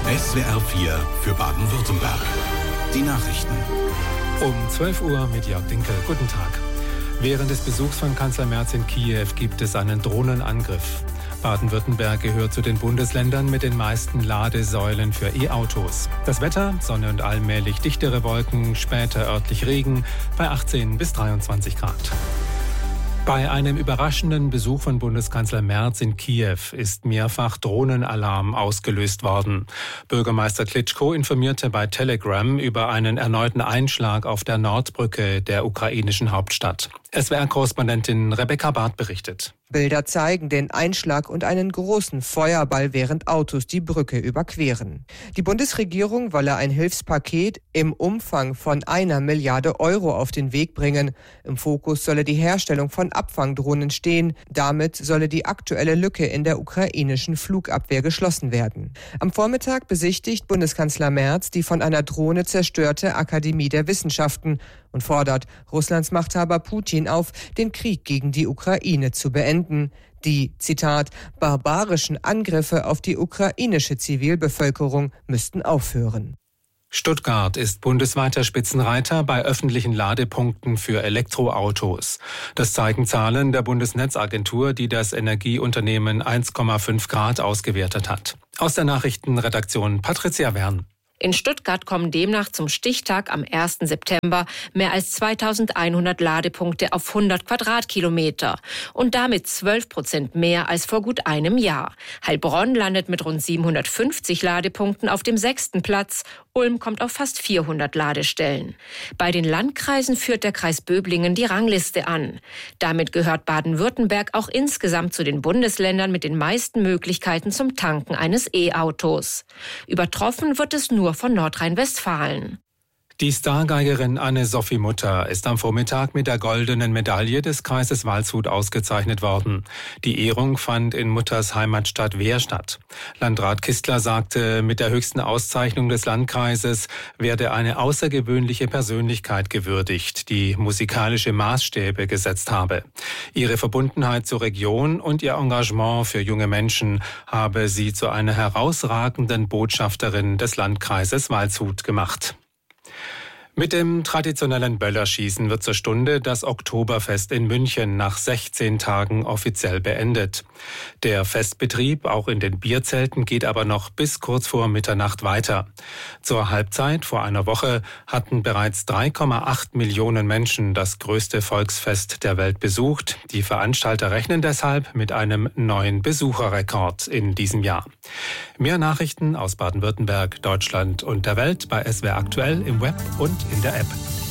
SWR 4 für Baden-Württemberg. Die Nachrichten. Um 12 Uhr mit Jörg Dinkel. Guten Tag. Während des Besuchs von Kanzler Merz in Kiew gibt es einen Drohnenangriff. Baden-Württemberg gehört zu den Bundesländern mit den meisten Ladesäulen für E-Autos. Das Wetter, Sonne und allmählich dichtere Wolken, später örtlich Regen bei 18 bis 23 Grad. Bei einem überraschenden Besuch von Bundeskanzler Merz in Kiew ist mehrfach Drohnenalarm ausgelöst worden. Bürgermeister Klitschko informierte bei Telegram über einen erneuten Einschlag auf der Nordbrücke der ukrainischen Hauptstadt. SWR-Korrespondentin Rebecca Barth berichtet. Bilder zeigen den Einschlag und einen großen Feuerball, während Autos die Brücke überqueren. Die Bundesregierung wolle ein Hilfspaket im Umfang von 1 Milliarde Euro auf den Weg bringen. Im Fokus solle die Herstellung von Abfangdrohnen stehen. Damit solle die aktuelle Lücke in der ukrainischen Flugabwehr geschlossen werden. Am Vormittag besichtigt Bundeskanzler Merz die von einer Drohne zerstörte Akademie der Wissenschaften und fordert Russlands Machthaber Putin auf, den Krieg gegen die Ukraine zu beenden. Die, Zitat, barbarischen Angriffe auf die ukrainische Zivilbevölkerung müssten aufhören. Stuttgart ist bundesweiter Spitzenreiter bei öffentlichen Ladepunkten für Elektroautos. Das zeigen Zahlen der Bundesnetzagentur, die das Energieunternehmen 1,5 Grad ausgewertet hat. Aus der Nachrichtenredaktion Patricia Wern. In Stuttgart kommen demnach zum Stichtag am 1. September mehr als 2100 Ladepunkte auf 100 Quadratkilometer und damit 12% mehr als vor gut einem Jahr. Heilbronn landet mit rund 750 Ladepunkten auf dem 6. Platz. Ulm kommt auf fast 400 Ladestellen. Bei den Landkreisen führt der Kreis Böblingen die Rangliste an. Damit gehört Baden-Württemberg auch insgesamt zu den Bundesländern mit den meisten Möglichkeiten zum Tanken eines E-Autos. Übertroffen wird es nur von Nordrhein-Westfalen. Die Stargeigerin Anne-Sophie Mutter ist am Vormittag mit der goldenen Medaille des Kreises Waldshut ausgezeichnet worden. Die Ehrung fand in Mutters Heimatstadt Wehr statt. Landrat Kistler sagte, mit der höchsten Auszeichnung des Landkreises werde eine außergewöhnliche Persönlichkeit gewürdigt, die musikalische Maßstäbe gesetzt habe. Ihre Verbundenheit zur Region und ihr Engagement für junge Menschen habe sie zu einer herausragenden Botschafterin des Landkreises Waldshut gemacht. Mit dem traditionellen Böllerschießen wird zur Stunde das Oktoberfest in München nach 16 Tagen offiziell beendet. Der Festbetrieb, auch in den Bierzelten, geht aber noch bis kurz vor Mitternacht weiter. Zur Halbzeit vor einer Woche hatten bereits 3,8 Millionen Menschen das größte Volksfest der Welt besucht. Die Veranstalter rechnen deshalb mit einem neuen Besucherrekord in diesem Jahr. Mehr Nachrichten aus Baden-Württemberg, Deutschland und der Welt bei SWR aktuell im Web und in der App.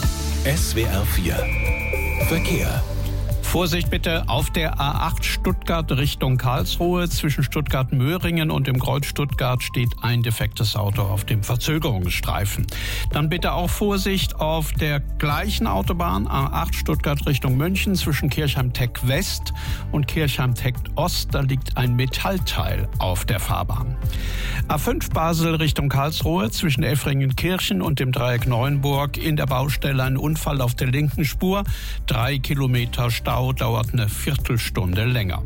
SWR 4 Verkehr. Vorsicht bitte auf der A8 Stuttgart Richtung Karlsruhe. Zwischen Stuttgart-Möhringen und dem Kreuz Stuttgart steht ein defektes Auto auf dem Verzögerungsstreifen. Dann bitte auch Vorsicht auf der gleichen Autobahn A8 Stuttgart Richtung München zwischen Kirchheim-Teck West und Kirchheim-Teck Ost. Da liegt ein Metallteil auf der Fahrbahn. A5 Basel Richtung Karlsruhe zwischen Effringen-Kirchen und dem Dreieck Neuenburg. In der Baustelle ein Unfall auf der linken Spur. 3 Kilometer Stau. Dauert eine Viertelstunde länger.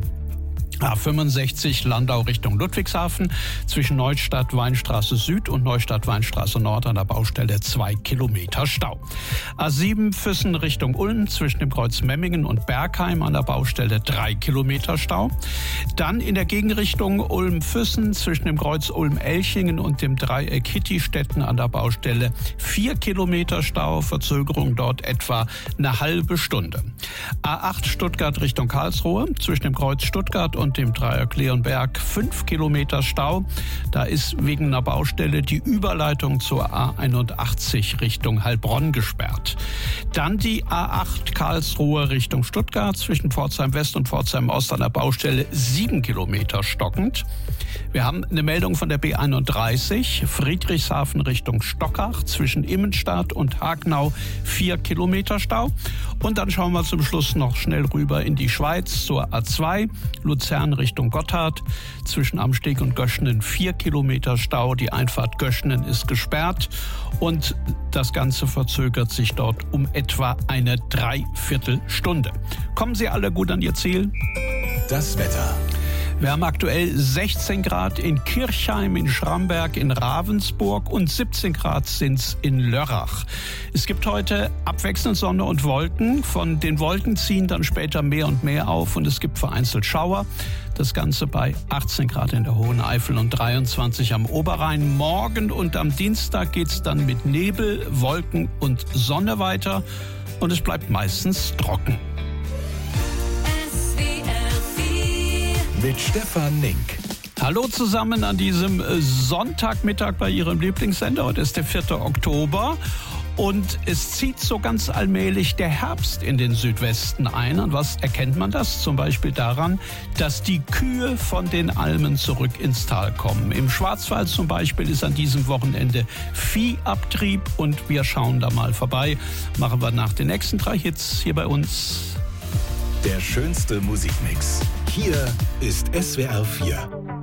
A65 Landau Richtung Ludwigshafen zwischen Neustadt-Weinstraße Süd und Neustadt-Weinstraße Nord an der Baustelle 2 Kilometer Stau. A7 Füssen Richtung Ulm zwischen dem Kreuz Memmingen und Bergheim an der Baustelle 3 Kilometer Stau. Dann in der Gegenrichtung Ulm-Füssen zwischen dem Kreuz Ulm-Elchingen und dem Dreieck Hittistetten an der Baustelle 4 Kilometer Stau. Verzögerung dort etwa eine halbe Stunde. A8 Stuttgart Richtung Karlsruhe zwischen dem Kreuz Stuttgart und dem Dreieck Leonberg 5 Kilometer Stau. Da ist wegen einer Baustelle die Überleitung zur A81 Richtung Heilbronn gesperrt. Dann die A8 Karlsruhe Richtung Stuttgart zwischen Pforzheim West und Pforzheim Ost an der Baustelle 7 Kilometer stockend. Wir haben eine Meldung von der B31 Friedrichshafen Richtung Stockach zwischen Immenstadt und Hagnau 4 Kilometer Stau. Und dann schauen wir zum Schluss noch schnell rüber in die Schweiz zur A2 Luzern Richtung Gotthard zwischen Amsteg und Göschenen 4 Kilometer Stau. Die Einfahrt Göschenen ist gesperrt und das Ganze verzögert sich dort um etwa eine Dreiviertelstunde. Kommen Sie alle gut an Ihr Ziel? Das Wetter. Wir haben aktuell 16 Grad in Kirchheim, in Schramberg, in Ravensburg und 17 Grad sind es in Lörrach. Es gibt heute abwechselnd Sonne und Wolken. Von den Wolken ziehen dann später mehr und mehr auf und es gibt vereinzelt Schauer. Das Ganze bei 18 Grad in der Hohen Eifel und 23 am Oberrhein. Morgen und am Dienstag geht es dann mit Nebel, Wolken und Sonne weiter und es bleibt meistens trocken. Mit Stefan Nink. Hallo zusammen an diesem Sonntagmittag bei Ihrem Lieblingssender. Heute ist der 4. Oktober. Und es zieht so ganz allmählich der Herbst in den Südwesten ein. Und was erkennt man das? Zum Beispiel daran, dass die Kühe von den Almen zurück ins Tal kommen. Im Schwarzwald zum Beispiel ist an diesem Wochenende Viehabtrieb und wir schauen da mal vorbei. Machen wir nach den nächsten 3 Hits hier bei uns. Der schönste Musikmix. Hier ist SWR 4.